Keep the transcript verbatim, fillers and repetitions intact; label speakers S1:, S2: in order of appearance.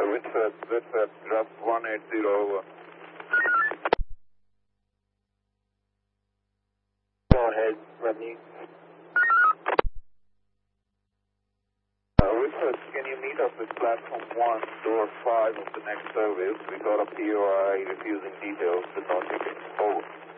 S1: Whitford, Whitford, drop one eight zero over. Go ahead, Rodney. Uh, Whitford, can you meet us at platform one, door five of the next service? We got a P O I refusing details, but not tickets. Over.